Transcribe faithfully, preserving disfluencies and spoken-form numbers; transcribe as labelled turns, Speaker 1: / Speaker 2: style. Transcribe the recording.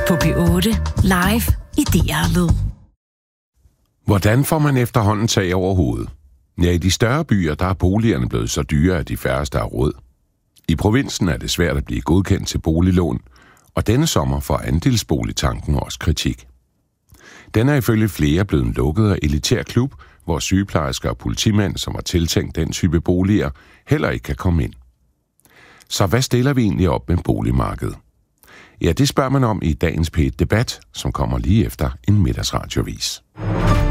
Speaker 1: På P otte, live i D R-lyd.
Speaker 2: Hvordan får man efterhånden tag over hovedet? Ja, i de større byer, der er boligerne blevet så dyre, at de færreste har råd. I provinsen er det svært at blive godkendt til boliglån, og denne sommer får andelsboligtanken også kritik. Den er ifølge flere blevet en lukket og elitær klub, hvor sygeplejersker og politimænd, som har tiltænkt den type boliger, heller ikke kan komme ind. Så hvad stiller vi egentlig op med boligmarkedet? Ja, det spørger man om i dagens P et Debat, som kommer lige efter en middagsradiovis.